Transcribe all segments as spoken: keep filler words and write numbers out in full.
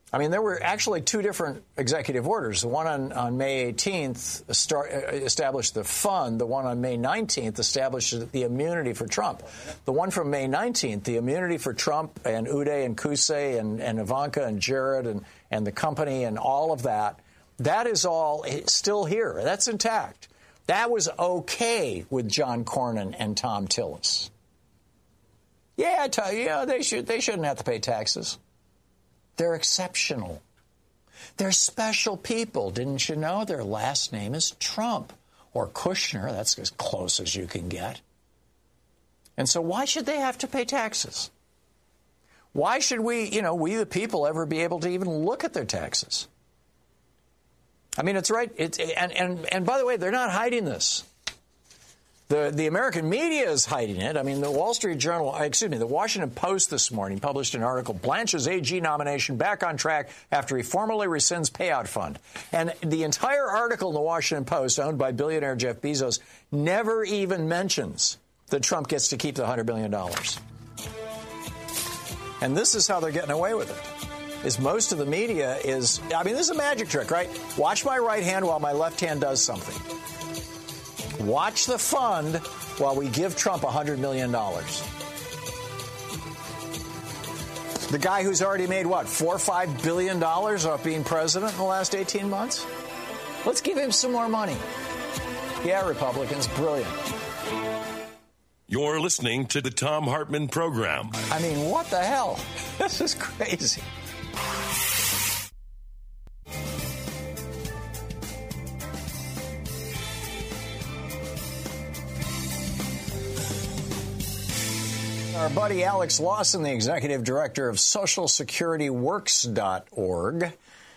I mean, there were actually two different executive orders. The one on, on May eighteenth start, established the fund. The one on May nineteenth established the immunity for Trump. The one from May nineteenth, the immunity for Trump and Uday and Qusay and, and Ivanka and Jared and, and the company and all of that, that is all still here. That's intact. That was okay with John Cornyn and Tom Tillis. Yeah, I tell you, yeah, they should, they shouldn't have to pay taxes. They're exceptional. They're special people. Didn't you know their last name is Trump or Kushner? That's as close as you can get. And so why should they have to pay taxes? Why should we, you know, we the people ever be able to even look at their taxes? I mean, it's right. It's, and, and, and by the way, they're not hiding this. The the American media is hiding it. I mean, the Wall Street Journal, excuse me, the Washington Post this morning published an article, Blanche's A G nomination back on track after he formally rescinds payout fund. And the entire article in the Washington Post, owned by billionaire Jeff Bezos, never even mentions that Trump gets to keep the one hundred billion dollars. And this is how they're getting away with it. Is most of the media is, I mean, this is a magic trick, right? Watch my right hand while my left hand does something. Watch the fund while we give Trump one hundred million dollars. The guy who's already made, what, four or five billion dollars off being president in the last eighteen months? Let's give him some more money. Yeah, Republicans, brilliant. You're listening to the Thom Hartmann Program. I mean, what the hell? This is crazy. Our buddy Alex Lawson, the executive director of Social Security Works dot org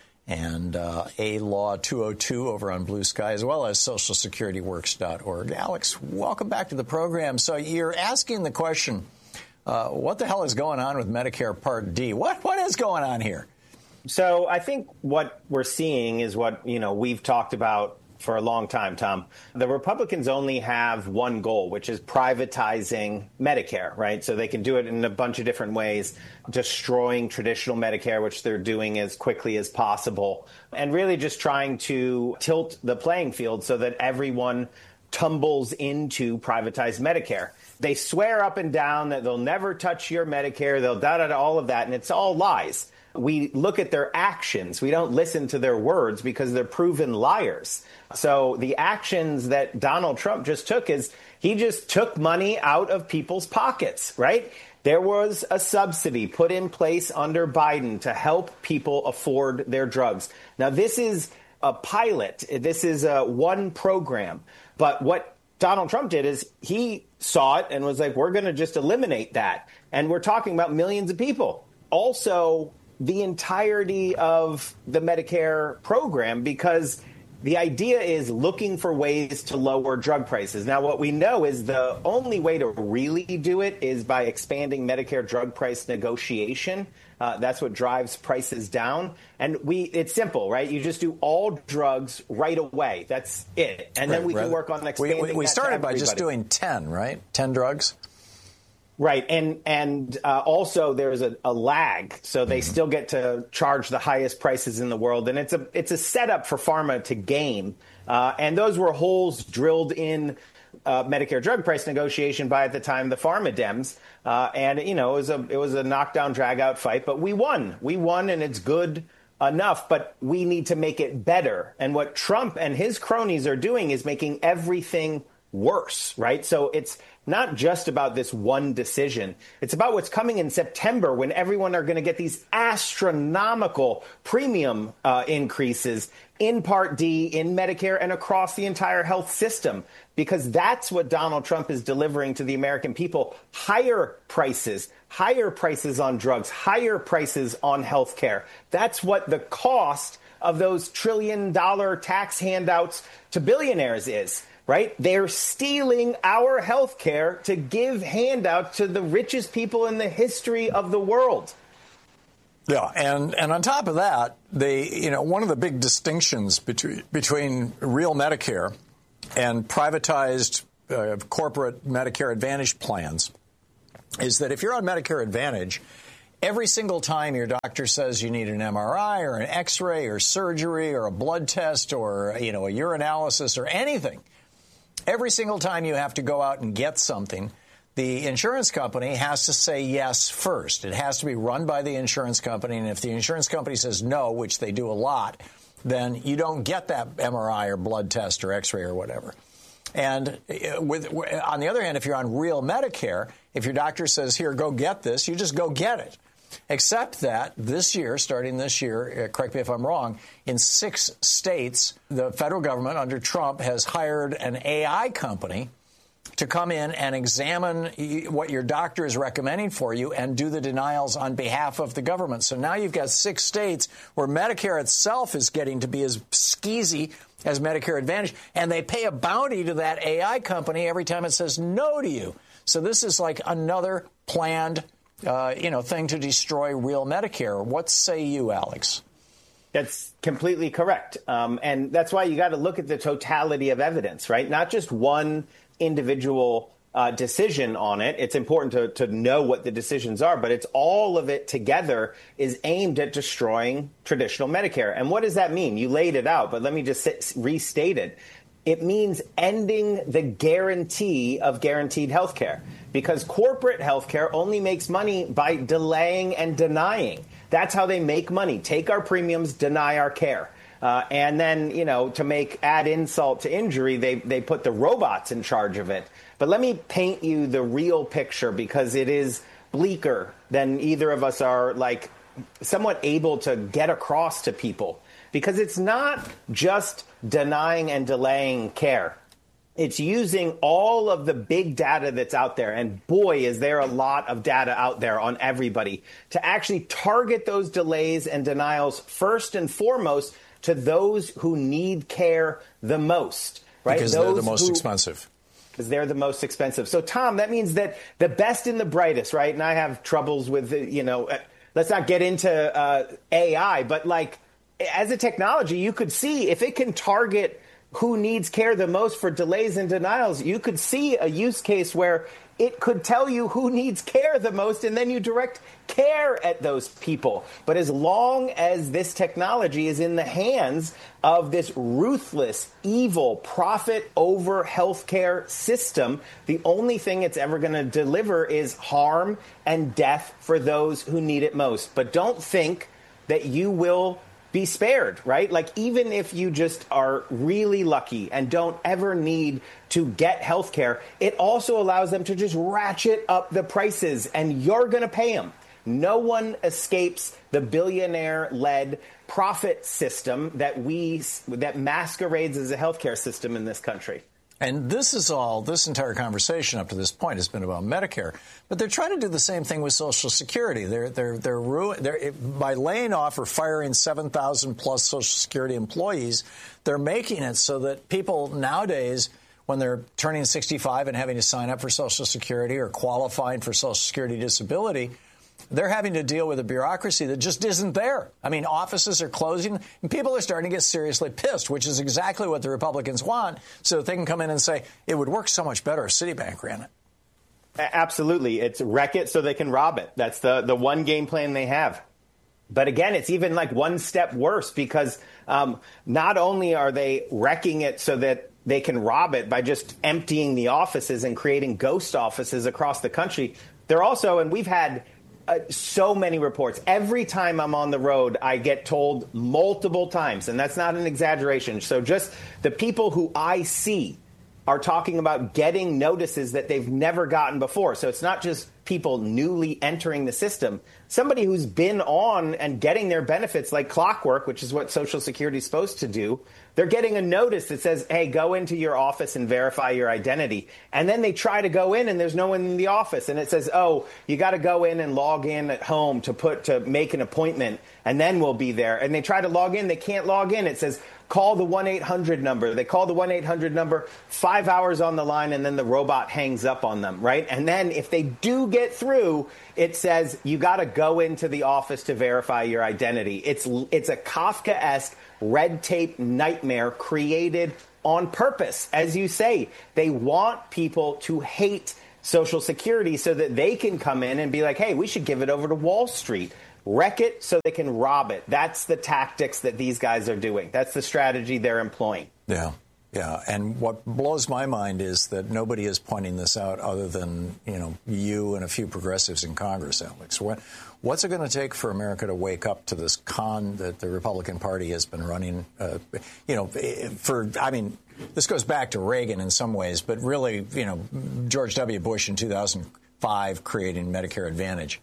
and uh, A Law two oh two over on Blue Sky, as well as Social Security Works dot org. Alex, welcome back to the program. So you're asking the question, uh, what the hell is going on with Medicare Part D? What What is going on here? So I think what we're seeing is what, you know, we've talked about for a long time, Tom. The Republicans only have one goal, which is privatizing Medicare, right? So they can do it in a bunch of different ways, destroying traditional Medicare, which they're doing as quickly as possible, and really just trying to tilt the playing field so that everyone tumbles into privatized Medicare. They swear up and down that they'll never touch your Medicare, they'll da-da-da, all of that, and it's all lies. We look at their actions. We don't listen to their words because they're proven liars. So the actions that Donald Trump just took is he just took money out of people's pockets, right? There was a subsidy put in place under Biden to help people afford their drugs. Now, this is a pilot. This is a one program. But what Donald Trump did is he saw it and was like, we're going to just eliminate that. And we're talking about millions of people. Also, the entirety of the Medicare program, because the idea is looking for ways to lower drug prices. Now, what we know is the only way to really do it is by expanding Medicare drug price negotiation. Uh, that's what drives prices down. And we it's simple, right? You just do all drugs right away. That's it. And right, then we right. can work on expanding We, we, we started by just doing ten, right? ten drugs? Right. And and uh, also there's a, a lag. So they mm-hmm. still get to charge the highest prices in the world. And it's a it's a setup for pharma to game. Uh, and those were holes drilled in uh, Medicare drug price negotiation by, at the time, the pharma Dems. Uh, and, you know, it was a it was a knockdown, drag out fight. But we won. We won. And it's good enough. But we need to make it better. And what Trump and his cronies are doing is making everything worse. Right. So it's not just about this one decision. It's about what's coming in September, when everyone are going to get these astronomical premium uh, increases in Part D, in Medicare, and across the entire health system, because that's what Donald Trump is delivering to the American people. Higher prices, higher prices on drugs, higher prices on health care. That's what the cost of those trillion dollar tax handouts to billionaires is. Right? They're stealing our health care to give handouts to the richest people in the history of the world. Yeah, and, and on top of that, they, you know, one of the big distinctions between between real Medicare and privatized uh, corporate Medicare Advantage plans is that if you're on Medicare Advantage, Every single time your doctor says you need an M R I or an X-ray or surgery or a blood test or, you know, a urinalysis or anything, every single time you have to go out and get something, the insurance company has to say yes first. It has to be run by the insurance company. And if the insurance company says no, which they do a lot, then you don't get that M R I or blood test or X-ray or whatever. And with, on the other hand, if you're on real Medicare, if your doctor says, here, go get this, you just go get it. Except that this year, starting this year, correct me if I'm wrong, in six states, the federal government under Trump has hired an A I company to come in and examine what your doctor is recommending for you and do the denials on behalf of the government. So now you've got six states where Medicare itself is getting to be as skeezy as Medicare Advantage, and they pay a bounty to that A I company every time it says no to you. So this is like another planned Uh, you know, thing to destroy real Medicare. What say you, Alex? That's completely correct. Um, and that's why you got to look at the totality of evidence, right? Not just one individual uh, decision on it. It's important to, to know what the decisions are, but it's all of it together is aimed at destroying traditional Medicare. And what does that mean? You laid it out, but let me just sit, restate it. It means ending the guarantee of guaranteed health care, because corporate health care only makes money by delaying and denying. That's how they make money. Take our premiums, deny our care. Uh, and then, you know, to make add insult to injury, they, they put the robots in charge of it. But let me paint you the real picture, because it is bleaker than either of us are like somewhat able to get across to people. Because it's not just denying and delaying care. It's using all of the big data that's out there, and boy, is there a lot of data out there on everybody, to actually target those delays and denials first and foremost to those who need care the most, right? Because those they're the most who, expensive. Because they're the most expensive. So, Tom, that means that the best and the brightest, right? And I have troubles with, you know, let's not get into uh, A I, but like, as a technology, you could see if it can target who needs care the most for delays and denials, you could see a use case where it could tell you who needs care the most, and then you direct care at those people. But as long as this technology is in the hands of this ruthless, evil, profit over healthcare system, the only thing it's ever going to deliver is harm and death for those who need it most. But don't think that you will be spared, right? Like, even if you just are really lucky and don't ever need to get health care, it also allows them to just ratchet up the prices, and you're going to pay them. No one escapes the billionaire-led profit system that we that masquerades as a healthcare system in this country. And this is all, this entire conversation up to this point has been about Medicare. But they're trying to do the same thing with Social Security. They're, they're, they're, ru- they're by laying off or firing seven thousand plus Social Security employees, they're making it so that people nowadays, when they're turning sixty-five and having to sign up for Social Security or qualifying for Social Security disability, they're having to deal with a bureaucracy that just isn't there. I mean, offices are closing, and people are starting to get seriously pissed, which is exactly what the Republicans want, so that they can come in and say, it would work so much better if Citibank ran it. Absolutely. It's wreck it so they can rob it. That's the, the one game plan they have. But again, it's even like one step worse, because um, not only are they wrecking it so that they can rob it by just emptying the offices and creating ghost offices across the country, they're also, and we've had Uh, so many reports. Every time I'm on the road, I get told multiple times, and that's not an exaggeration. So just the people who I see are talking about getting notices that they've never gotten before. So it's not just people newly entering the system. Somebody who's been on and getting their benefits like clockwork, which is what Social Security is supposed to do, they're getting a notice that says, hey, go into your office and verify your identity. And then they try to go in and there's no one in the office. And it says, oh, you got to go in and log in at home to put to make an appointment, and then we'll be there. And they try to log in. They can't log in. It says, call the one eight hundred number. They call the one eight hundred number, five hours on the line, and then the robot hangs up on them, right? And then if they do get through, it says you got to go into the office to verify your identity. It's it's a Kafkaesque red tape nightmare created on purpose. As you say, they want people to hate Social Security so that they can come in and be like, hey, we should give it over to Wall Street. Wreck it so they can rob it. That's the tactics that these guys are doing. That's the strategy they're employing. Yeah, yeah. And what blows my mind is that nobody is pointing this out other than, you know, you and a few progressives in Congress, Alex. What, what's it going to take for America to wake up to this con that the Republican Party has been running, uh, you know, for, I mean, this goes back to Reagan in some ways, but really, you know, George W. Bush in two thousand five creating Medicare Advantage.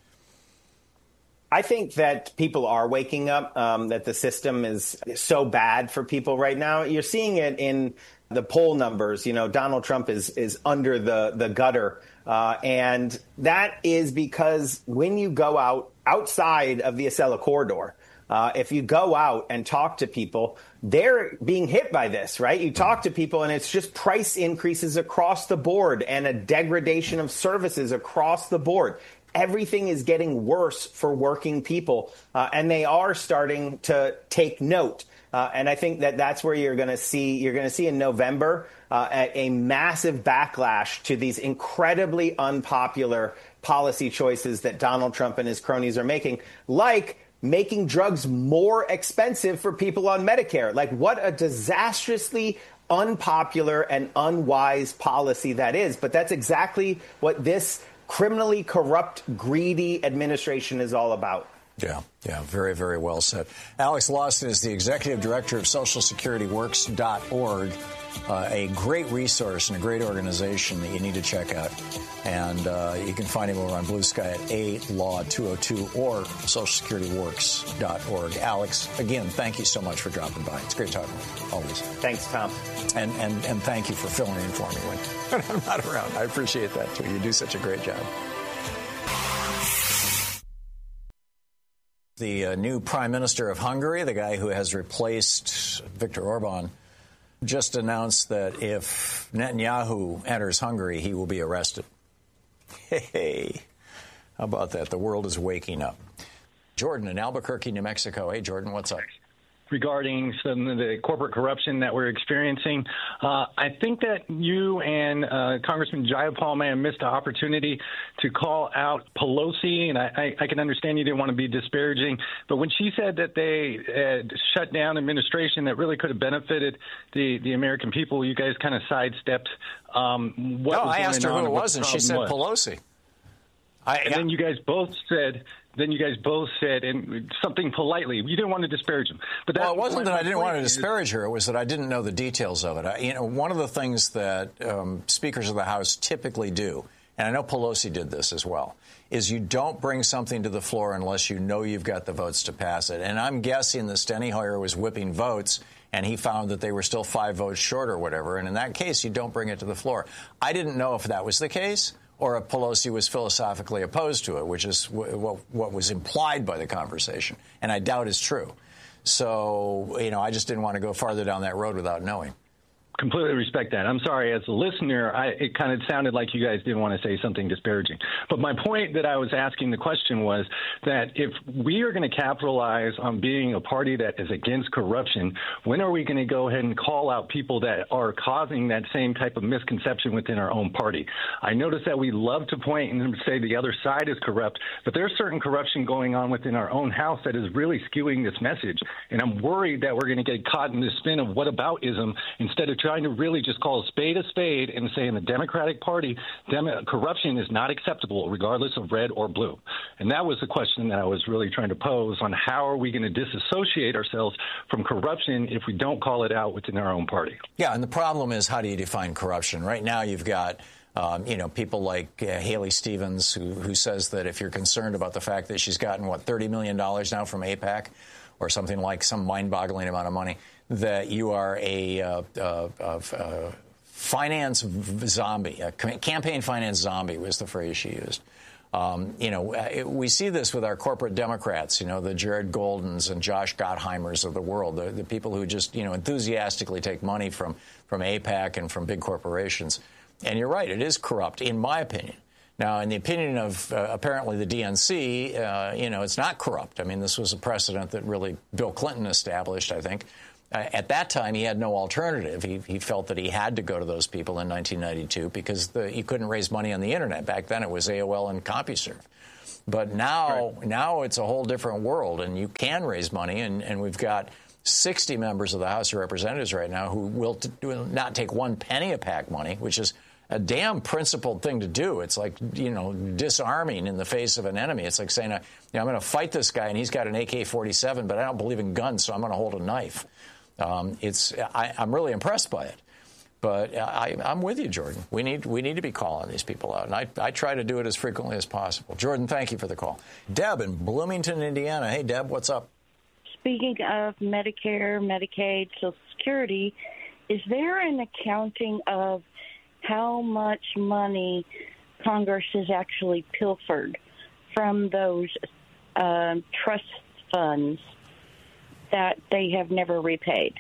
I think that people are waking up, um, that the system is so bad for people right now. You're seeing it in the poll numbers. You know, Donald Trump is is under the, the gutter. Uh, and that is because when you go out outside of the Acela corridor, uh, if you go out and talk to people, they're being hit by this, right? You talk to people and it's just price increases across the board and a degradation of services across the board. Everything is getting worse for working people, uh, and they are starting to take note. Uh, and I think that that's where you're going to see you're going to see in November uh, a, a massive backlash to these incredibly unpopular policy choices that Donald Trump and his cronies are making, like making drugs more expensive for people on Medicare. Like, what a disastrously unpopular and unwise policy that is. But that's exactly what this criminally corrupt, greedy administration is all about. Yeah, yeah, very, very well said. Alex Lawson is the executive director of Social Security Works dot org, uh, a great resource and a great organization that you need to check out. And uh, you can find him over on Blue Sky at A Law two oh two or Social Security Works dot org. Alex, again, thank you so much for dropping by. It's great talking with you, always. Thanks, Tom. And, and, and thank you for filling in for me when I'm not around. I appreciate that, too. You do such a great job. The uh, new prime minister of Hungary, the guy who has replaced Viktor Orban, just announced that if Netanyahu enters Hungary, he will be arrested. Hey, how about that? The world is waking up. Jordan in Albuquerque, New Mexico. Hey, Jordan, what's up? Regarding some of the corporate corruption that we're experiencing. Uh, I think that you and uh, Congressman Jayapal may have missed the opportunity to call out Pelosi, and I, I, I can understand you didn't want to be disparaging, but when she said that they had shut down administration that really could have benefited the, the American people, you guys kind of sidestepped um, what no, was I asked her going who on it was, and she said was. Pelosi. I, and then you guys both said, then you guys both said, and something politely, you didn't want to disparage him. But that, well, it wasn't that I didn't want to is, disparage her. It was that I didn't know the details of it. I, you know, one of the things that um, speakers of the House typically do, and I know Pelosi did this as well, is you don't bring something to the floor unless you know you've got the votes to pass it. And I'm guessing that Steny Hoyer was whipping votes, and he found that they were still five votes short or whatever. And in that case, you don't bring it to the floor. I didn't know if that was the case, or if Pelosi was philosophically opposed to it, which is what, what was implied by the conversation, and I doubt is true. So, you know, I just didn't want to go farther down that road without knowing. Completely respect that. I'm sorry, as a listener, I, it kind of sounded like you guys didn't want to say something disparaging. But my point that I was asking the question was that if we are going to capitalize on being a party that is against corruption, when are we going to go ahead and call out people that are causing that same type of misconception within our own party? I notice that we love to point and say the other side is corrupt, but there's certain corruption going on within our own house that is really skewing this message. And I'm worried that we're going to get caught in the spin of whataboutism instead of trying to really just call a spade a spade and say in the Democratic Party, dem- corruption is not acceptable regardless of red or blue. And that was the question that I was really trying to pose on how are we going to disassociate ourselves from corruption if we don't call it out within our own party. Yeah, and the problem is, how do you define corruption? Right now you've got Um, you know, people like uh, Haley Stevens, who, who says that if you're concerned about the fact that she's gotten, what, thirty million dollars now from AIPAC or something like some mind-boggling amount of money, that you are a uh, uh, uh, finance zombie, a campaign finance zombie was the phrase she used. Um, you know, it, we see this with our corporate Democrats, you know, the Jared Goldens and Josh Gottheimers of the world, the, the people who just, you know, enthusiastically take money from, from AIPAC and from big corporations. And you're right, it is corrupt, in my opinion. Now, in the opinion of uh, apparently the D N C, uh, you know, it's not corrupt. I mean, this was a precedent that really Bill Clinton established, I think. Uh, at that time, he had no alternative. He, he felt that he had to go to those people in nineteen ninety-two because the, he couldn't raise money on the Internet. Back then, it was A O L and CompuServe. But now, right. now it's a whole different world, and you can raise money, and, and we've got sixty members of the House of Representatives right now who will, t- will not take one penny of PAC money, which is a damn principled thing to do. It's like, you know, disarming in the face of an enemy. It's like saying, you know, I'm going to fight this guy, and he's got an A K forty-seven, but I don't believe in guns, so I'm going to hold a knife. Um, it's I, I'm really impressed by it. But I, I'm with you, Jordan. We need we need to be calling these people out, and I, I try to do it as frequently as possible. Jordan, thank you for the call. Deb in Bloomington, Indiana. Hey, Deb, what's up? Speaking of Medicare, Medicaid, Social Security, is there an accounting of how much money Congress has actually pilfered from those uh, trust funds that they have never repaid?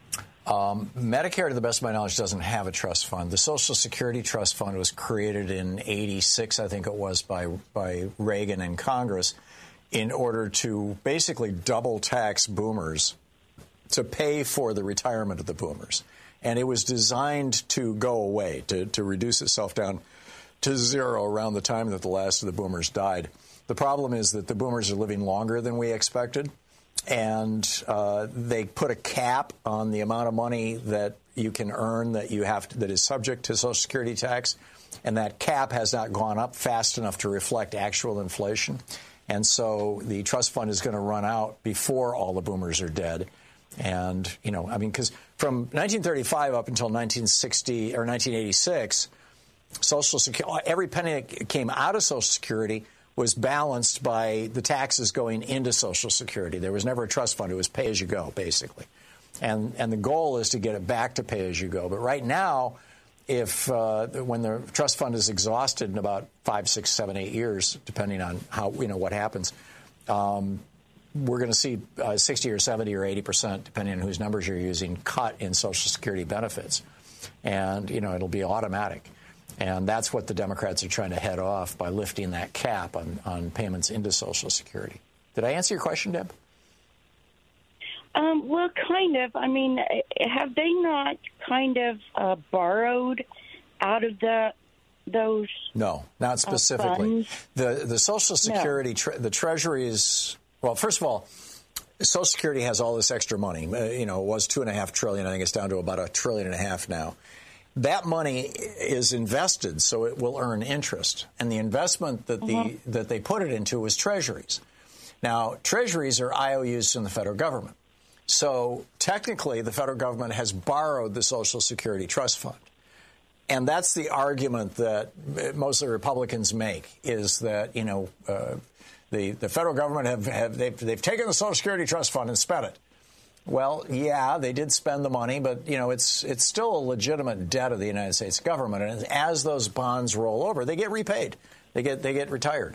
Um, Medicare, to the best of my knowledge, doesn't have a trust fund. The Social Security Trust Fund was created in eighty-six, I think it was, by, by Reagan and Congress in order to basically double tax boomers to pay for the retirement of the boomers. And it was designed to go away, to, to reduce itself down to zero around the time that the last of the boomers died. The problem is that the boomers are living longer than we expected, and uh, they put a cap on the amount of money that you can earn that you have to, that is subject to Social Security tax, and that cap has not gone up fast enough to reflect actual inflation. And so the trust fund is going to run out before all the boomers are dead. And, you know, I mean, because from nineteen thirty-five up until nineteen sixty or nineteen eighty-six, Social Security, every penny that came out of Social Security was balanced by the taxes going into Social Security. There was never a trust fund. It was pay as you go, basically. And and the goal is to get it back to pay as you go. But right now, if uh, when the trust fund is exhausted in about five, six, seven, eight years, depending on how, you know, what happens, um, we're going to see uh, sixty or seventy or eighty percent, depending on whose numbers you're using, cut in Social Security benefits. And, you know, it'll be automatic. And that's what the Democrats are trying to head off by lifting that cap on, on payments into Social Security. Did I answer your question, Deb? Um, well, kind of. I mean, have they not kind of uh, borrowed out of the those? No, not specifically. Uh, the the Social Security, no. tre- the Treasury is, well, first of all, Social Security has all this extra money. Uh, you know, it was two and a half trillion. I think it's down to about a trillion and a half now. That money is invested, so it will earn interest. And the investment that mm-hmm. the that they put it into was treasuries. Now, treasuries are I O Us from the federal government. So technically, the federal government has borrowed the Social Security Trust Fund. And that's the argument that most of the Republicans make, is that, you know, uh, the, the federal government have, have they've, they've taken the Social Security Trust Fund and spent it. Well, yeah, they did spend the money, but, you know, it's it's still a legitimate debt of the United States government. And as those bonds roll over, they get repaid. They get they get retired.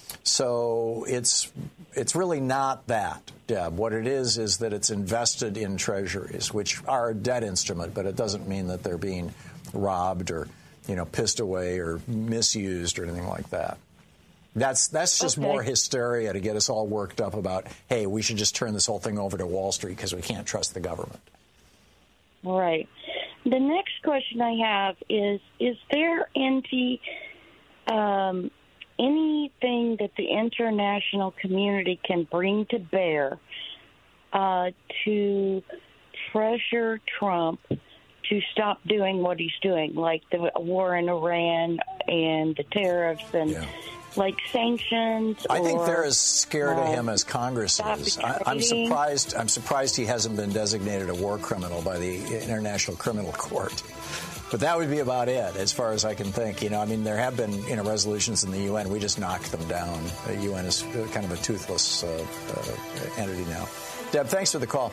So it's it's really not that, Deb. What it is is that it's invested in treasuries, which are a debt instrument, but it doesn't mean that they're being robbed or, you know, pissed away or misused or anything like that. That's that's just okay. more hysteria to get us all worked up about, hey, we should just turn this whole thing over to Wall Street because we can't trust the government. Right. The next question I have is, is there any, um, anything that the international community can bring to bear uh, to pressure Trump to stop doing what he's doing, like the war in Iran and the tariffs and... Yeah. Like sanctions? I think or, they're as scared uh, of him as Congress is. I, I'm surprised. I'm surprised he hasn't been designated a war criminal by the International Criminal Court. But that would be about it, as far as I can think. You know, I mean, there have been, you know, resolutions in the U N. We just knocked them down. The U N is kind of a toothless uh, uh, entity now. Deb, thanks for the call.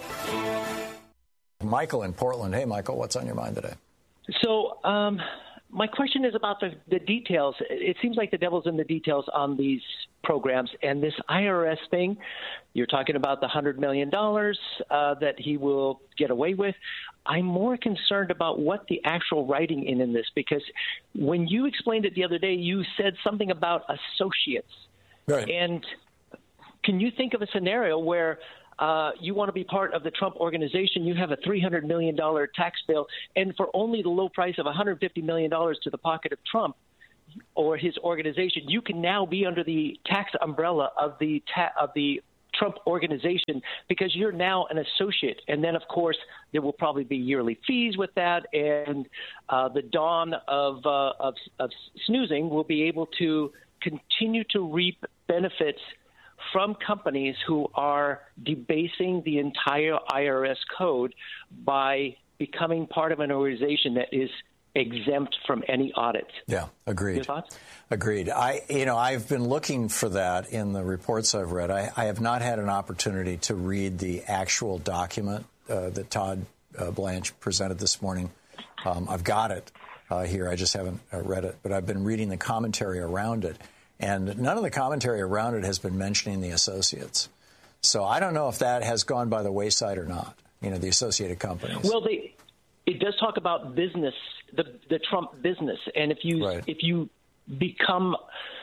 Michael in Portland. Hey, Michael, what's on your mind today? So, um, my question is about the, the details. It seems like the devil's in the details on these programs. And this I R S thing, you're talking about the one hundred million dollars uh, that he will get away with. I'm more concerned about what the actual writing in, in this, because when you explained it the other day, you said something about associates. Right. And can you think of a scenario where uh, you want to be part of the Trump organization, you have a three hundred million dollars tax bill, and for only the low price of one hundred fifty million dollars to the pocket of Trump or his organization, you can now be under the tax umbrella of the ta- of the Trump organization because you're now an associate. And then, of course, there will probably be yearly fees with that, and uh, the dawn of, uh, of of snoozing will be able to continue to reap benefits from companies who are debasing the entire I R S code by becoming part of an organization that is exempt from any audit. Yeah, agreed. Your thoughts? Agreed. I, you know, I've been looking for that in the reports I've read. I, I have not had an opportunity to read the actual document uh, that Todd uh, Blanche presented this morning. Um, I've got it uh, here. I just haven't uh, read it, but I've been reading the commentary around it, and none of the commentary around it has been mentioning the associates. So I don't know if that has gone by the wayside or not. You know, the associated companies. Well, they, it does talk about business, the the Trump business, and if you right. if you become,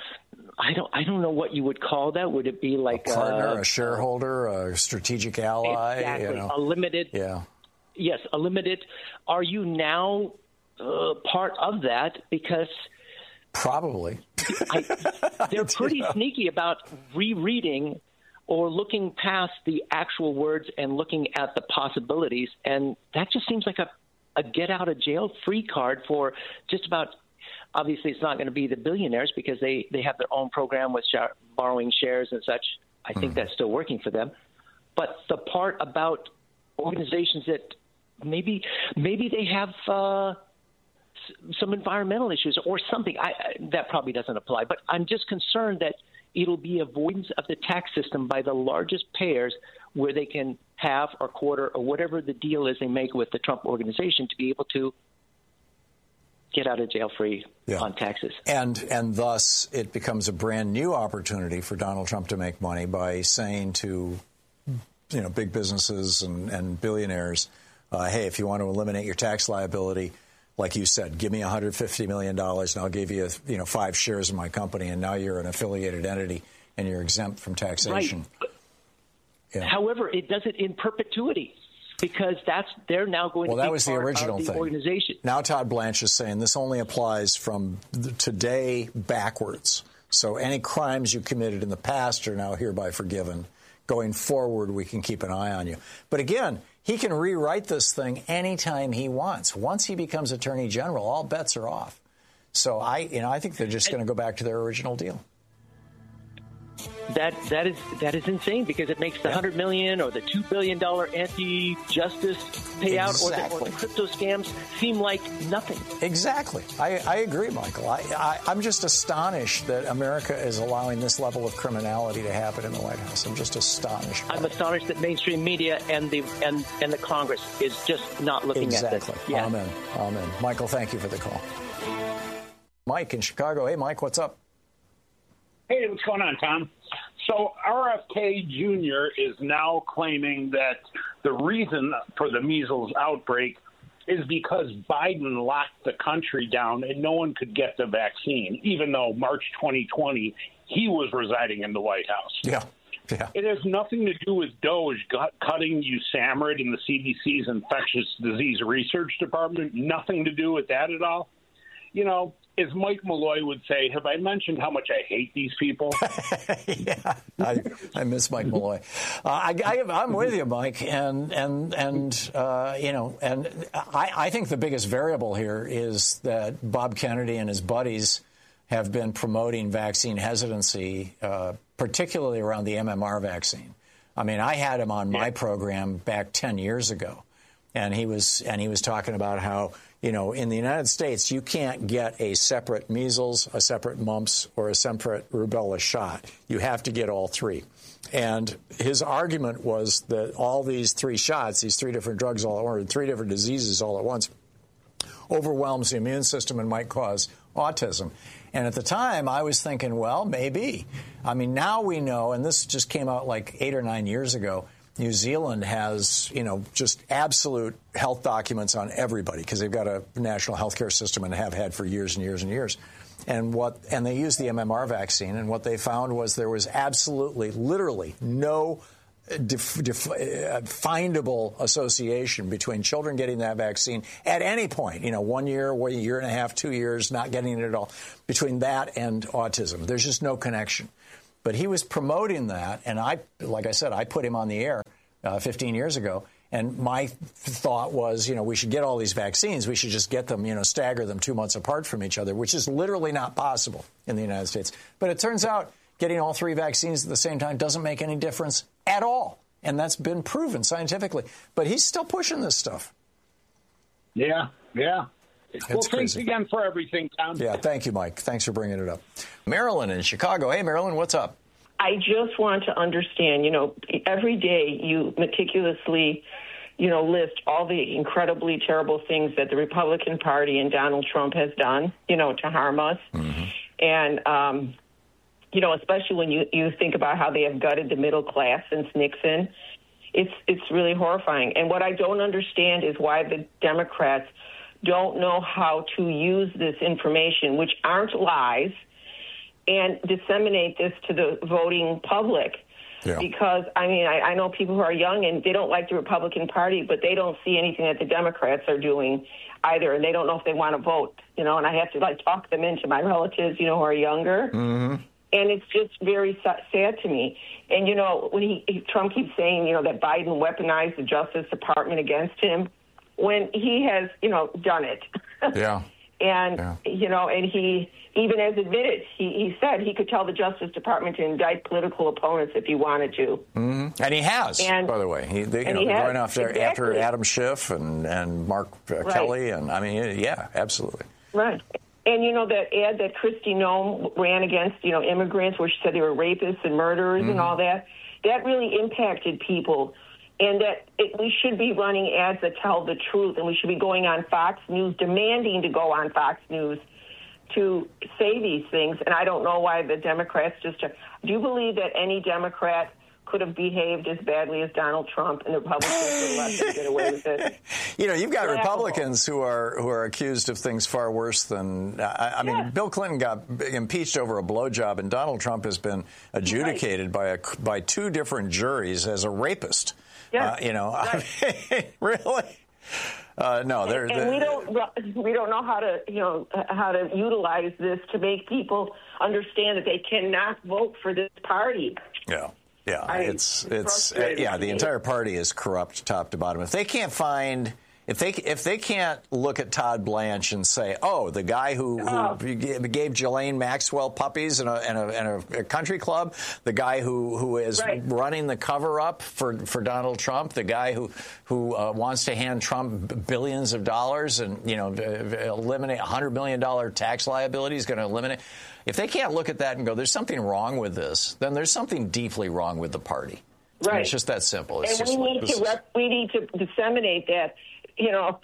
I don't I don't know what you would call that. Would it be like a partner, a, a shareholder, a strategic ally? Exactly, you know. a limited. Yeah. Yes, a limited. Are you now uh, part of that? Because probably I, they're pretty you know. sneaky about rereading or looking past the actual words and looking at the possibilities, and that just seems like a, a get-out-of-jail-free card for just about – obviously it's not going to be the billionaires because they, they have their own program with sh- borrowing shares and such. I think mm. that's still working for them. But the part about organizations that maybe maybe they have uh, s- some environmental issues or something, I, I, that probably doesn't apply. But I'm just concerned that – it'll be avoidance of the tax system by the largest payers where they can half or quarter or whatever the deal is they make with the Trump organization to be able to get out of jail free yeah. on taxes. And and thus it becomes a brand new opportunity for Donald Trump to make money by saying to, you know, big businesses and, and billionaires, uh, hey, if you want to eliminate your tax liability, like you said, give me one hundred fifty million dollars and I'll give you, you know, five shares in my company, and now you're an affiliated entity and you're exempt from taxation. Right. Yeah. However, it does it in perpetuity because that's they're now going well, to be that was part the original of the thing. organization. Now Todd Blanche is saying this only applies from today backwards. So any crimes you committed in the past are now hereby forgiven. Going forward, we can keep an eye on you. But again, he can rewrite this thing anytime he wants. Once he becomes Attorney General, all bets are off. So I, you know, I think they're just going to go back to their original deal. That that is that is insane because it makes the yeah. hundred million or the two billion dollar anti-justice payout exactly. or, the, or the crypto scams seem like nothing. Exactly, I, I agree, Michael. I, I I'm just astonished that America is allowing this level of criminality to happen in the White House. I'm just astonished. I'm astonished that mainstream media and the and and the Congress is just not looking exactly. at this. Yeah. Amen. Amen. Michael, thank you for the call. Mike in Chicago. Hey, Mike, what's up? Hey, what's going on, Tom? So R F K Junior is now claiming that the reason for the measles outbreak is because Biden locked the country down and no one could get the vaccine, even though March twenty twenty he was residing in the White House. Yeah, yeah. It has nothing to do with Doge cutting USAMRIID in the C D C's infectious disease research department. Nothing to do with that at all. You know, as Mike Malloy would say, have I mentioned how much I hate these people? yeah, I, I miss Mike Malloy. Uh, I, I, I'm with you, Mike, and and and uh, you know, and I, I think the biggest variable here is that Bob Kennedy and his buddies have been promoting vaccine hesitancy, uh, particularly around the M M R vaccine. I mean, I had him on my program back ten years ago, and he was and he was talking about how, you know, in the United States, you can't get a separate measles, a separate mumps, or a separate rubella shot. You have to get all three. And his argument was that all these three shots, these three different drugs all at once, three different diseases all at once, overwhelms the immune system and might cause autism. And at the time, I was thinking, well, maybe. I mean, now we know, and this just came out like eight or nine years ago, New Zealand has, you know, just absolute health documents on everybody because they've got a national health care system and have had for years and years and years. And what and they used the M M R vaccine, and what they found was there was absolutely, literally no def, def, uh, findable association between children getting that vaccine at any point, you know, one year, a year and a half, two years, not getting it at all, between that and autism. There's just no connection. But he was promoting that, and I, like I said, I put him on the air uh, fifteen years ago, and my thought was, you know, we should get all these vaccines. We should just get them, you know, stagger them two months apart from each other, which is literally not possible in the United States. But it turns out getting all three vaccines at the same time doesn't make any difference at all, and that's been proven scientifically. But he's still pushing this stuff. Yeah, yeah. It's well, thanks crazy. again for everything, Tom. Yeah, thank you, Mike. Thanks for bringing it up. Marilyn in Chicago. Hey, Marilyn, what's up? I just want to understand, you know, every day you meticulously, you know, list all the incredibly terrible things that the Republican Party and Donald Trump has done, you know, to harm us. Mm-hmm. And, um, you know, especially when you, you think about how they have gutted the middle class since Nixon, it's it's really horrifying. And what I don't understand is why the Democrats don't know how to use this information, which aren't lies, and disseminate this to the voting public. Yeah. Because, I mean, I, I know people who are young and they don't like the Republican Party, but they don't see anything that the Democrats are doing either, and they don't know if they want to vote, you know, and I have to, like, talk them into my relatives, you know, who are younger. Mm-hmm. And it's just very sad to me. And, you know, when he Trump keeps saying, you know, that Biden weaponized the Justice Department against him, when he has, you know, done it. Yeah. And, yeah. you know, and he even has admitted, he, he said he could tell the Justice Department to indict political opponents if he wanted to. Mm-hmm. And he has, and, by the way. He, they, you and know, he they're has, going after, exactly. after Adam Schiff and, and Mark uh, right. Kelly. And, I mean, yeah, absolutely. Right. And, you know, that ad that Kristi Noem ran against, you know, immigrants where she said they were rapists and murderers mm-hmm. and all that, that really impacted people. And that it, we should be running ads that tell the truth, and we should be going on Fox News, demanding to go on Fox News to say these things. And I don't know why the Democrats just... Do you believe that any Democrat could have behaved as badly as Donald Trump and the Republicans would have let them get away with it? You know, you've got Laughable. Republicans who are who are accused of things far worse than... I, I mean, yeah. Bill Clinton got impeached over a blowjob, and Donald Trump has been adjudicated right. by a, by two different juries as a rapist. Yeah, uh, you know, right. I mean, really? Uh, no, and, and we don't we don't know how to you know how to utilize this to make people understand that they cannot vote for this party. Yeah, yeah, I, it's it's uh, yeah. The entire party is corrupt, top to bottom. If they can't find. If they if they can't look at Todd Blanche and say, oh, the guy who, oh. who gave Ghislaine Maxwell puppies in a, in a, in a country club, the guy who, who is right. running the cover-up for, for Donald Trump, the guy who who uh, wants to hand Trump billions of dollars and, you know, eliminate one hundred million dollars tax liability, is going to eliminate. If they can't look at that and go, there's something wrong with this, then there's something deeply wrong with the party. Right. And it's just that simple. It's and just we like, need to rep- we need to disseminate that. You know,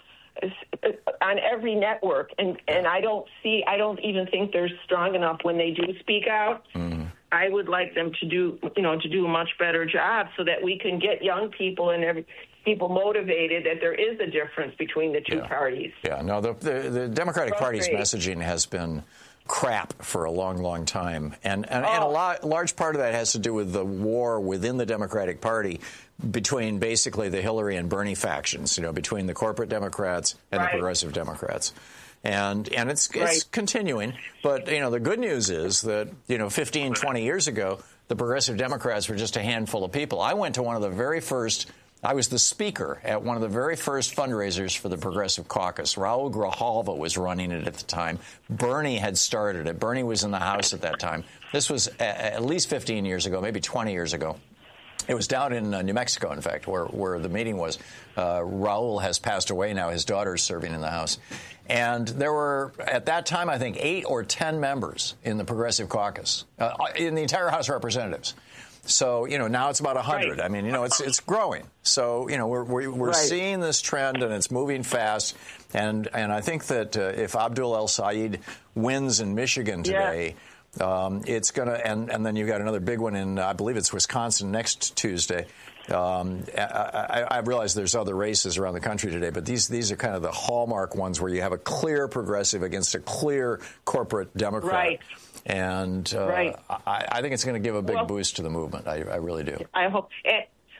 on every network, and and I don't see, I don't even think they're strong enough when they do speak out. Mm. I would like them to do, you know, to do a much better job so that we can get young people and every, people motivated that there is a difference between the two yeah. parties. Yeah, no, the the, the Democratic Party's messaging has been crap for a long, long time, and and, oh. and a lot, large part of that has to do with the war within the Democratic Party between basically the Hillary and Bernie factions, you know, between the corporate Democrats and right. the progressive Democrats. And and it's, it's right. continuing. But, you know, the good news is that, you know, fifteen, twenty years ago, the progressive Democrats were just a handful of people. I went to one of the very first, I was the speaker at one of the very first fundraisers for the Progressive Caucus. Raul Grijalva was running it at the time. Bernie had started it. Bernie was in the House at that time. This was a, at least fifteen years ago, maybe twenty years ago. It was down in uh, New Mexico, in fact, where, where the meeting was. Uh, Raul has passed away now. His daughter's serving in the House. And there were, at that time, I think, eight or ten members in the Progressive Caucus, uh, in the entire House of Representatives. So, you know, now it's about one hundred. Right. I mean, you know, it's it's growing. So, you know, we're we're, we're right. seeing this trend, and it's moving fast. And and I think that uh, if Abdul El-Sayed wins in Michigan today, yeah. Um, it's going to, and, and then you've got another big one in, I believe it's Wisconsin next Tuesday. Um, I, I, I realize there's other races around the country today, but these these are kind of the hallmark ones where you have a clear progressive against a clear corporate Democrat. Right. And uh, right. I, I think it's going to give a big well, boost to the movement. I, I really do. I hope. And,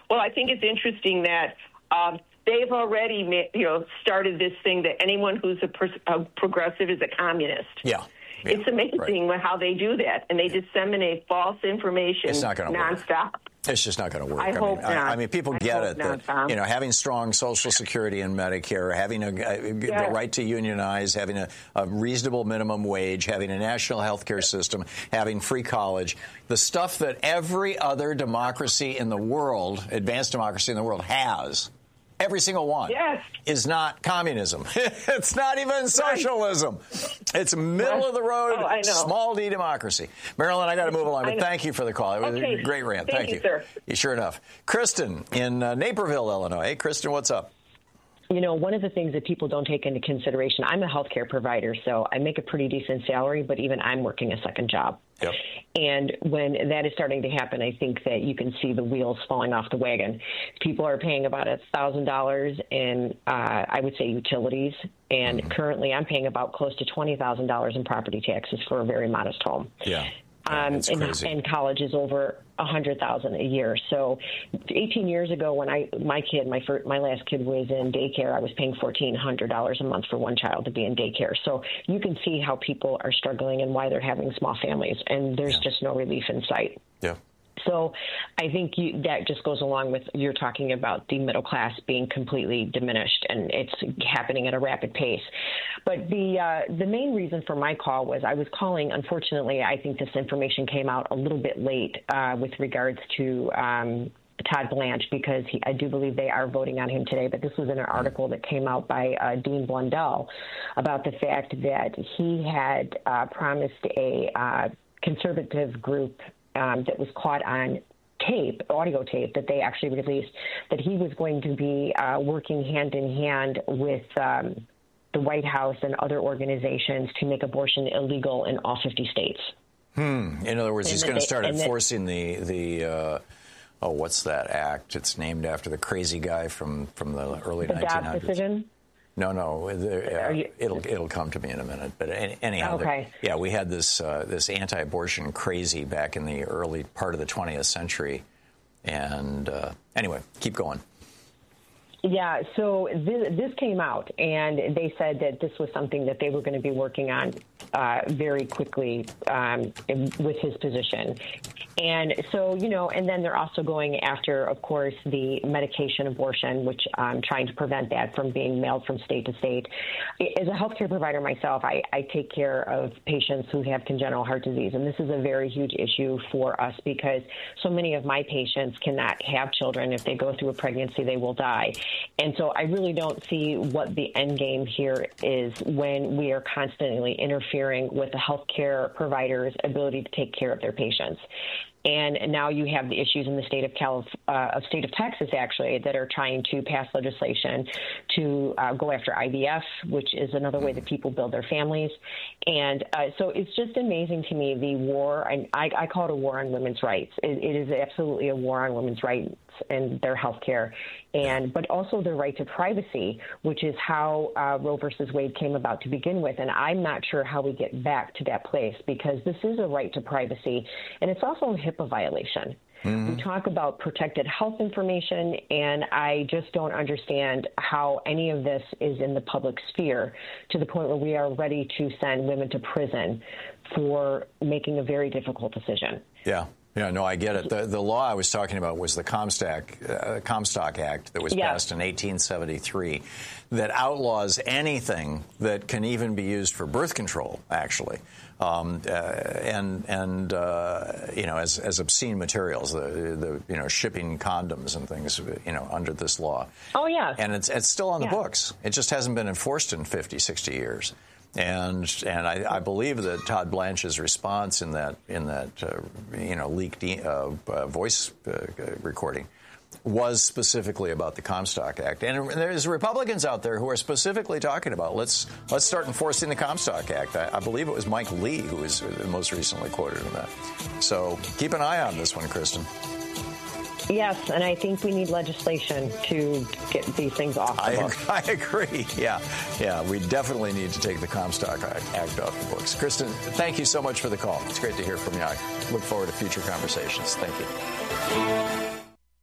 Well, I think it's interesting that um, they've already, you know, started this thing that anyone who's a, pers- a progressive is a communist. Yeah. Yeah, it's amazing right. how they do that, and they disseminate false information it's not gonna nonstop. Work. It's just not going to work. I, I hope mean, not. I, I mean, people I get it not, that Tom. you know having strong Social Security and Medicare, having a, a, yes. the right to unionize, having a, a reasonable minimum wage, having a national health care system, having free college, the stuff that every other democracy in the world, advanced democracy in the world, has. Every single one yes. is not communism. It's not even socialism. Right. It's middle of the road, oh, small d democracy. Marilyn, I got to move along, but thank you for the call. It was okay. a great rant. Thank, thank you, you. sir. Sure enough. Kristen in uh, Naperville, Illinois. Hey, Kristen, what's up? You know, one of the things that people don't take into consideration, I'm a healthcare provider, so I make a pretty decent salary, but even I'm working a second job. Yep. And when that is starting to happen, I think that you can see the wheels falling off the wagon. People are paying about one thousand dollars in, uh, I would say, utilities. And mm-hmm. currently I'm paying about close to twenty thousand dollars in property taxes for a very modest home. Yeah. Um, it's and, crazy. and college is over a hundred thousand a year. So, eighteen years ago, when I my kid, my first, my last kid was in daycare, I was paying fourteen hundred dollars a month for one child to be in daycare. So you can see how people are struggling and why they're having small families, and there's yeah. just no relief in sight. Yeah. So I think you, that just goes along with you're talking about the middle class being completely diminished, and it's happening at a rapid pace. But the uh, the main reason for my call was I was calling. Unfortunately, I think this information came out a little bit late uh, with regards to um, Todd Blanche, because he, I do believe they are voting on him today. But this was in an article that came out by uh, Dean Blundell about the fact that he had uh, promised a uh, conservative group Um, that was caught on tape, audio tape, that they actually released, that he was going to be uh, working hand in hand with um, the White House and other organizations to make abortion illegal in all fifty states. Hmm. In other words, and he's going to start and enforcing the, the uh, oh, what's that act? It's named after the crazy guy from, from the early the nineteen Dobbs hundreds. decision? No, no, uh, you, it'll it'll come to me in a minute. But anyhow, okay. the, yeah, we had this uh, this anti-abortion crazy back in the early part of the twentieth century, and uh, anyway, keep going. Yeah, so this, this came out, and they said that this was something that they were going to be working on uh, very quickly um, in, with his position. And so, you know, and then they're also going after, of course, the medication abortion, which I'm trying to prevent that from being mailed from state to state. As a healthcare provider myself, I, I take care of patients who have congenital heart disease, and this is a very huge issue for us because so many of my patients cannot have children. If they go through a pregnancy, they will die. And so I really don't see what the end game here is when we are constantly interfering with the healthcare provider's ability to take care of their patients. And now you have the issues in the state of Calif- uh, of state of Texas, actually, that are trying to pass legislation to uh, go after I V F, which is another way that people build their families. And uh, so it's just amazing to me, the war, and I, I call it a war on women's rights. It, it is absolutely a war on women's rights and their health care, and but also their right to privacy, which is how uh, Roe versus Wade came about to begin with. And I'm not sure how we get back to that place, because this is a right to privacy, and it's also a HIPAA violation. Mm-hmm. We talk about protected health information, and I just don't understand how any of this is in the public sphere to the point where we are ready to send women to prison for making a very difficult decision. Yeah. Yeah, no, I get it. The, the law I was talking about was the Comstock, uh, Comstock Act that was yeah. passed in eighteen seventy-three that outlaws anything that can even be used for birth control, actually, um, uh, and, and uh, you know, as, as obscene materials, the, the, you know, shipping condoms and things, you know, under this law. Oh, yeah. And it's, it's still on yeah. the books. It just hasn't been enforced in fifty, sixty years. And and I, I believe that Todd Blanche's response in that in that uh, you know leaked uh, uh, voice uh, recording was specifically about the Comstock Act. And there's Republicans out there who are specifically talking about let's let's start enforcing the Comstock Act. I, I believe it was Mike Lee who was most recently quoted in that. So keep an eye on this one, Kristen. Yes, and I think we need legislation to get these things off the I, books. I agree. Yeah, yeah, we definitely need to take the Comstock Act off the books. Kristen, thank you so much for the call. It's great to hear from you. I look forward to future conversations. Thank you.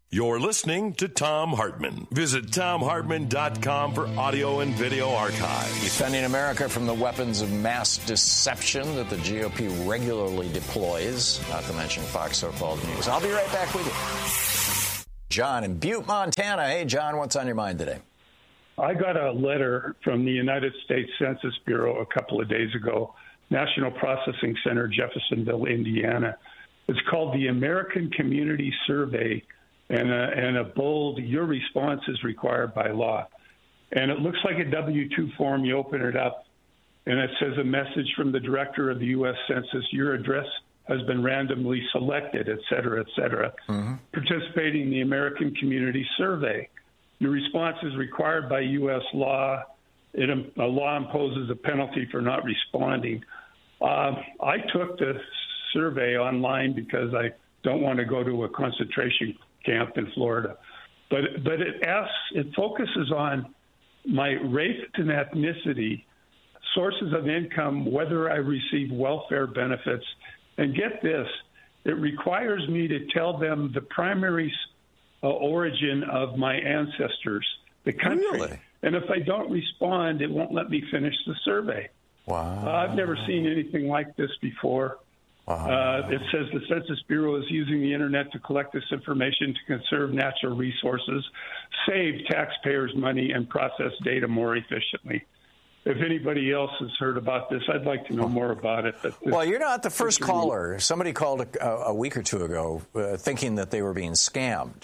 You're listening to Thom Hartmann. Visit Thom Hartmann dot com for audio and video archives. Defending America from the weapons of mass deception that the G O P regularly deploys, not to mention Fox so-called news. I'll be right back with you. John in Butte, Montana. Hey, John, what's on your mind today? I got a letter from the United States Census Bureau a couple of days ago, National Processing Center, Jeffersonville, Indiana. It's called the American Community Survey, and a, and a bold, your response is required by law. And it looks like a W two form. You open it up, and it says a message from the director of the U S Census. Your address has been randomly selected, et cetera, et cetera. Mm-hmm. Participating in the American Community Survey. Your response is required by U S law. It, a law imposes a penalty for not responding. Uh, I took the survey online because I don't want to go to a concentration camp in Florida. But but it asks, it focuses on my race and ethnicity, sources of income, whether I receive welfare benefits. And get this, it requires me to tell them the primary uh, origin of my ancestors, the country. Really? And if I don't respond, it won't let me finish the survey. Wow. Uh, I've never seen anything like this before. Wow. Uh, it says the Census Bureau is using the Internet to collect this information to conserve natural resources, save taxpayers' money, and process data more efficiently. If anybody else has heard about this, I'd like to know more about it. But well, you're not the first caller. Somebody called a, a week or two ago uh, thinking that they were being scammed.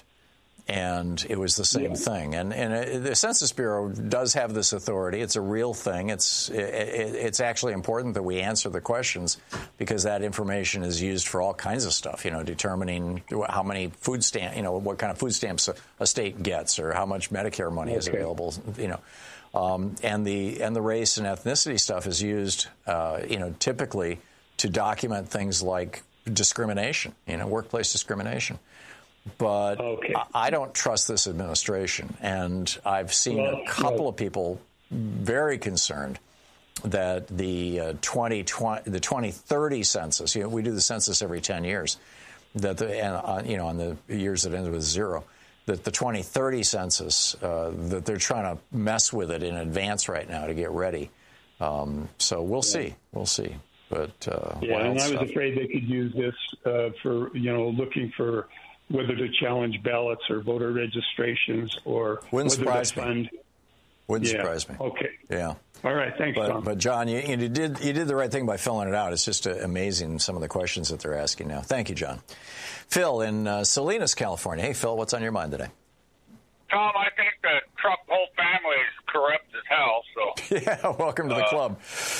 And it was the same yeah. thing. And, and it, the Census Bureau does have this authority. It's a real thing. It's it, it's actually important that we answer the questions because that information is used for all kinds of stuff, you know, determining how many food stamp, you know, what kind of food stamps a, a state gets or how much Medicare money okay. is available, you know. Um, and the and the race and ethnicity stuff is used, uh, you know, typically to document things like discrimination, you know, workplace discrimination. But okay. I don't trust this administration, and I've seen well, a couple well. of people very concerned that the uh, twenty twenty, the twenty thirty census. You know, we do the census every ten years. That the and uh, you know on the years that ended with zero, that the twenty thirty census uh, that they're trying to mess with it in advance right now to get ready. Um, so we'll yeah. see, we'll see. But uh, yeah, and I was stuff. afraid they could use this uh, for you know looking for. Whether to challenge ballots or voter registrations or Wouldn't whether surprise to fund. Me. Wouldn't yeah. surprise me. Okay. Yeah. All right. Thanks, but, Tom. But, John, you, you, did, you did the right thing by filling it out. It's just uh, amazing some of the questions that they're asking now. Thank you, John. Phil in uh, Salinas, California. Hey, Phil, what's on your mind today? Tom, I think the Trump whole family is corrupt as hell. So yeah, welcome to the uh, club.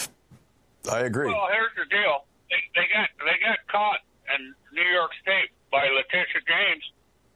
I agree. Well, here's the deal. They, they got they got caught in New York State by Letitia James.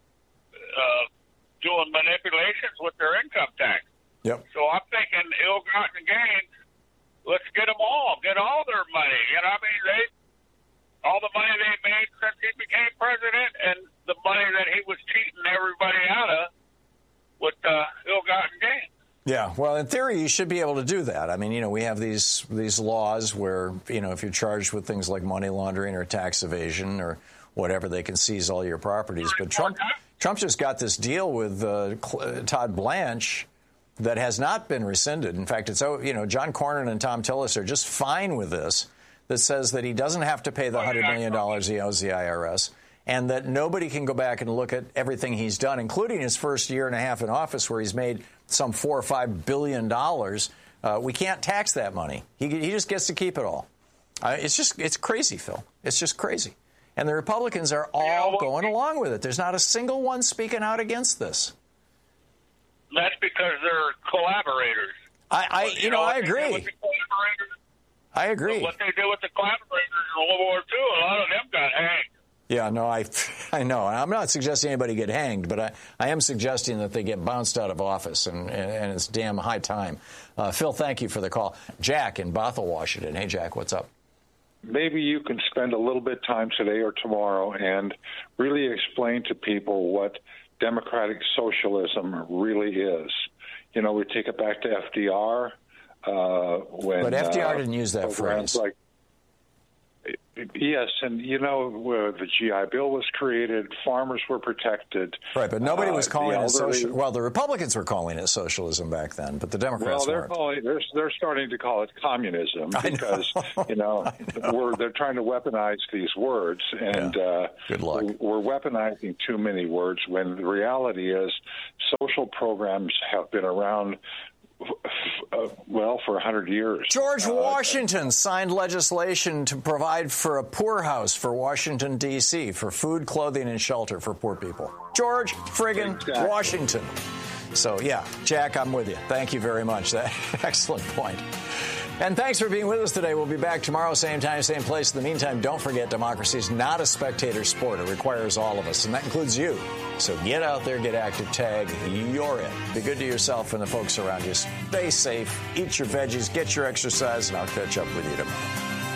Uh, doing manipulations with their income tax. Yep. So I'm thinking ill-gotten gains, let's get them all, get all their money. You know, I mean, they, all the money they made since he became president and the money that he was cheating everybody out of with uh, ill-gotten gains. Yeah, well, in theory, you should be able to do that. I mean, you know, we have these these laws where, you know, if you're charged with things like money laundering or tax evasion or whatever, they can seize all your properties. But Trump... Trump just got this deal with uh, Todd Blanche that has not been rescinded. In fact, it's, you know, John Cornyn and Tom Tillis are just fine with this, that says that he doesn't have to pay the one hundred million dollars he owes the I R S and that nobody can go back and look at everything he's done, including his first year and a half in office where he's made some four or five billion dollars. Uh, we can't tax that money. He, he just gets to keep it all. Uh, it's just it's crazy, Phil. It's just crazy. And the Republicans are all yeah, well, going along with it. There's not a single one speaking out against this. That's because they're collaborators. I, I you, you know, know I agree. I agree. What they did with the collaborators in World War Two, a lot of them got hanged. Yeah, no, I, I know. I'm not suggesting anybody get hanged, but I, I am suggesting that they get bounced out of office, and, and, and it's damn high time. Uh, Phil, thank you for the call. Jack in Bothell, Washington. Hey, Jack, what's up? Maybe you can spend a little bit of time today or tomorrow and really explain to people what democratic socialism really is. You know, we take it back to F D R. Uh, when, but F D R uh, didn't use that phrase. Like, Yes, and you know, uh, the G I Bill was created, farmers were protected. Right, but nobody was uh, calling it elderly... social. Well, the Republicans were calling it socialism back then, but the Democrats well, they're weren't. calling they're they're starting to call it communism because know. you know, know we're they're trying to weaponize these words, and yeah. uh, good luck. We're weaponizing too many words when the reality is social programs have been around. Uh, well, for a hundred years. George uh, Washington signed legislation to provide for a poorhouse for Washington, D C, for food, clothing, and shelter for poor people. George friggin' exactly. Washington. So, yeah, Jack, I'm with you. Thank you very much. That excellent point. And thanks for being with us today. We'll be back tomorrow, same time, same place. In the meantime, don't forget, democracy is not a spectator sport. It requires all of us, and that includes you. So get out there, get active, tag, you're in. Be good to yourself and the folks around you. Stay safe, eat your veggies, get your exercise, and I'll catch up with you tomorrow.